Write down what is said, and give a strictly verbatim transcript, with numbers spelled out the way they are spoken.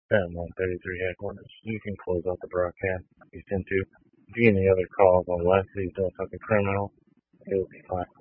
M one thirty-three headquarters. You can close out the broadcast if you intend to. If you get any other calls on Wesley doing something criminal, it will be fine.